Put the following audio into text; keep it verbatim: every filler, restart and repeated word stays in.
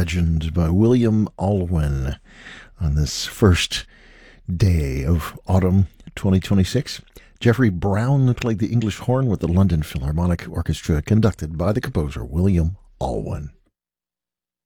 Legend by William Alwyn on this first day of autumn twenty twenty-six. Jeffrey Brown played the English horn with the London Philharmonic Orchestra, conducted by the composer William Alwyn.